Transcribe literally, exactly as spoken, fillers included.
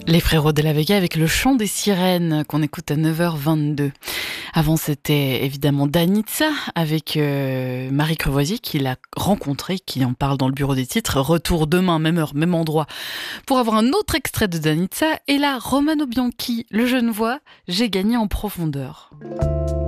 Les Frérots de la Vega avec le chant des sirènes qu'on écoute à neuf heures vingt-deux. Avant, c'était évidemment Danitza avec euh, Marie Crevoisier qui l'a rencontré, qui en parle dans le bureau des titres. Retour demain, même heure, même endroit, pour avoir un autre extrait de Danitza. Et là, Romano Bianchi, le Genevois, j'ai gagné en profondeur.